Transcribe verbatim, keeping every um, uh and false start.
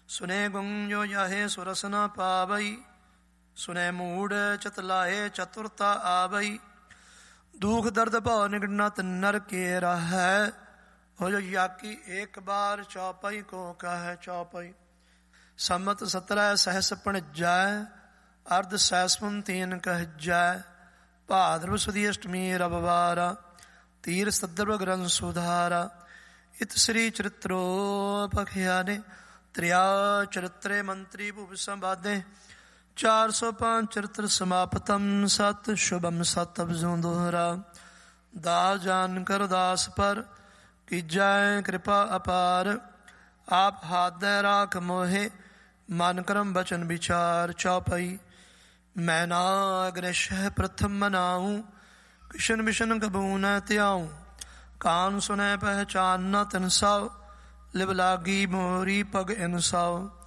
ਸੁਨੇ ਗੁੰਗ ਜੋ ਜਾਹੇ ਸੁਰਸ ਨ ਪਾਵਈ, ਸੁਨੇ ਮੂੜ ਚਤ ਲਾਹੇ ਚਤੁਰਤਾ ਆਵਈ। ਦੁਖ ਦਰਦ ਭਉ ਨਿਗੜਨਤ ਨਰ ਕੇ ਰਹੈ, ਹੋ ਜੋ ਯਾਕੀ ਏਕ ਬਾਰ ਚੌਪਈ ਕੋ ਕਹੈ ਚੌਪਈ। ਸੰਮਤ ਸਤਰੈ ਸਹਿਸ ਪਣਜੈ, ਅਰਧ ਸੈਸਵਨ ਤੀਨ ਕਹਿਜੈ। ਭਾਦਰਵ ਸੁਦੀ ਅਸ਼ਟਮੀ ਰਵਿਵਾਰਾ, ਤੀਰ ਸਦਰਵ ਗ੍ਰੰਥ ਸੁਧਾਰਾ। ਇਤ ਸ੍ਰੀ ਚਰਿਤ੍ਰੋ ਪਖਿਆਨੇ, ਤ੍ਰਿਆ ਚਰਿਤਰੇ ਮੰਤਰੀ ਭੁਵ ਸੰਵਾਦੇ। ਚਾਰ ਸੌ ਪੰਜ ਚਰਿਤ੍ਰ ਸਮਾਪਤਮ, ਸਤ ਸ਼ੁਭਮ ਸਤ ਅਬਜੂ ਦੋਹਰਾ। ਦਾਸ ਜਾਨ ਕਰ ਦਾਸ ਪਰ, ਕੀਜੈ ਕਿਰਪਾ ਅਪਾਰ। ਆਪ ਹਾਥੈ ਰਾਖ ਮੋਹੇ, ਮਨ ਕਰਮ ਬਚਨ ਵਿਚਾਰ। ਚੌਪਈ। ਮੈਂ ਨਾਗ੍ਰਹਿ ਪ੍ਰਥਮ ਮਨਾਉ, ਕਿਸ਼ਨ ਬਿਸ਼ਨ ਕਬੂ ਨ ਧਿਆਉ। ਕਾਨ ਸੁਨੈ ਪਹਿਚਾਨ ਨ ਤਿਨ ਸਉ, ਲਿਵ ਲਾਗੀ ਮੋਰੀ ਪਗ ਇਨ ਸਉ।